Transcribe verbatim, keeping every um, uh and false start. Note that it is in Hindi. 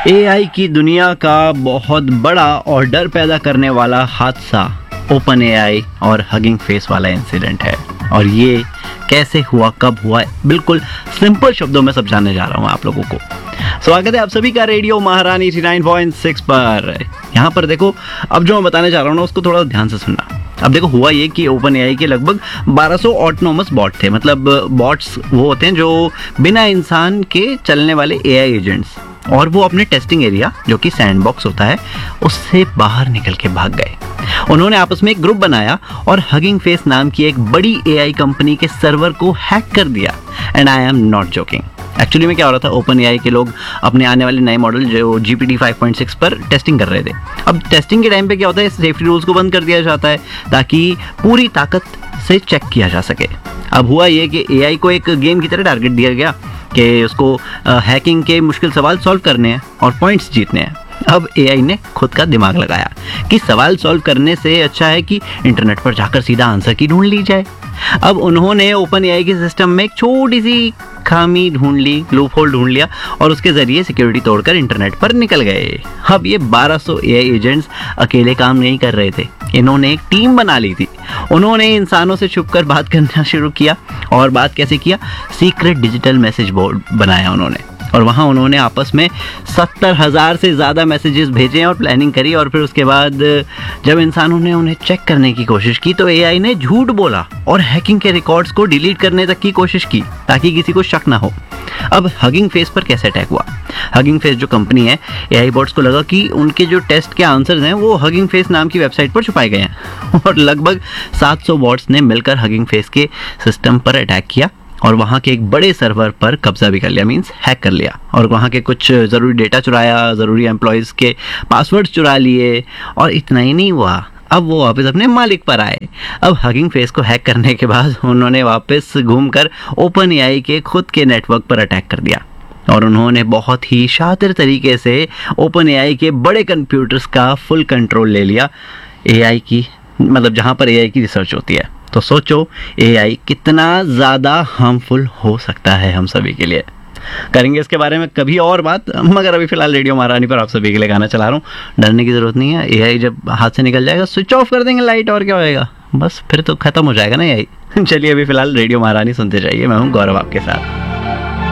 एआई की दुनिया का बहुत बड़ा और डर पैदा करने वाला हादसा ओपन एआई और हगिंग फेस वाला इंसिडेंट है। और ये कैसे हुआ, कब हुआ, बिल्कुल सिंपल शब्दों में समझाने जा रहा हूँ आप लोगों को। स्वागत है आप सभी का रेडियो महारानी नवासी पॉइंट सिक्स पर। यहाँ पर देखो, अब जो मैं बताने जा रहा हूँ ना उसको थोड़ा ध्यान से सुनना। अब देखो, हुआ ये कि ओपन एआई के लगभग बारह सौ ऑटोनोमस बॉट थे। मतलब बॉट्स वो होते हैं जो बिना इंसान के चलने वाले एआई एजेंट्स, और वो अपने टेस्टिंग एरिया जो कि सैंडबॉक्स होता है उससे बाहर निकल के भाग गए। उन्होंने आपस में एक ग्रुप बनाया और हगिंग फेस नाम की एक बड़ी एआई कंपनी के सर्वर को हैक कर दिया। And I am not joking. Actually में क्या हो रहा था, ओपन एआई के लोग अपने आने वाले नए मॉडल जो G P T five point six पर टेस्टिंग कर रहे थे। अब टेस्टिंग के टाइम पे क्या होता है, सेफ्टी रूल्स को बंद कर दिया जाता है ताकि पूरी ताकत से चेक किया जा सके। अब हुआ ये कि एआई को एक गेम की तरह टारगेट दिया गया कि उसको हैकिंग के मुश्किल सवाल सॉल्व करने हैं और पॉइंट्स जीतने हैं। अब एआई ने खुद का दिमाग लगाया कि सवाल सॉल्व करने से अच्छा है कि इंटरनेट पर जाकर सीधा आंसर की ढूंढ ली जाए। अब उन्होंने ओपन एआई के सिस्टम में एक छोटी सी खामी ढूंढ ली, लूप होल ढूंढ लिया और उसके जरिए सिक्योरिटी तोड़कर इंटरनेट पर निकल गए। अब ये बारह सौ एआई एजेंट्स अकेले काम नहीं कर रहे थे, इन्होंने एक टीम बना ली थी। उन्होंने इंसानों से छुपकर बात करना शुरू किया। और बात कैसे किया, सीक्रेट डिजिटल मैसेज बोर्ड बनाया उन्होंने, और वहाँ उन्होंने आपस में सत्तर हज़ार से ज़्यादा मैसेजेस भेजे और प्लानिंग करी। और फिर उसके बाद जब इंसानों ने उन्हें चेक करने की कोशिश की तो एआई ने झूठ बोला और हैकिंग के रिकॉर्ड्स को डिलीट करने तक की कोशिश की ताकि किसी को शक ना हो। अब हगिंग फेस पर कैसे अटैक हुआ? हगिंग फेस जो कंपनी है, एआई बॉट्स को लगा कि उनके जो टेस्ट के आंसर्स हैं वो हगिंग फेस नाम की वेबसाइट पर छुपाए गए हैं, और लगभग सात सौ बॉट्स ने मिलकर हगिंग फेस के सिस्टम पर अटैक किया और वहाँ के एक बड़े सर्वर पर कब्जा भी कर लिया, मींस हैक कर लिया, और वहाँ के कुछ ज़रूरी डेटा चुराया, ज़रूरी एम्प्लॉयज़ के पासवर्ड्स चुरा लिए। और इतना ही नहीं हुआ, अब वो वापस अपने मालिक पर आए। अब हगिंग फेस को हैक करने के बाद उन्होंने वापस घूमकर ओपन एआई के खुद के नेटवर्क पर अटैक कर दिया, और उन्होंने बहुत ही शातिर तरीके से ओपन एआई के बड़े कंप्यूटर्स का फुल कंट्रोल ले लिया, एआई की मतलब जहाँ पर एआई की रिसर्च होती है। तो सोचो एआई कितना ज़्यादा हार्मफुल हो सकता है हम सभी के लिए। करेंगे इसके बारे में कभी और बात, मगर अभी फिलहाल रेडियो महारानी पर आप सभी के लिए गाना चला रहा हूँ। डरने की ज़रूरत नहीं है, एआई जब हाथ से निकल जाएगा स्विच ऑफ कर देंगे लाइट, और क्या होएगा, बस फिर तो ख़त्म हो जाएगा ना एआई। चलिए अभी फिलहाल रेडियो महारानी सुनते जाइए, मैं हूँ गौरव आपके साथ।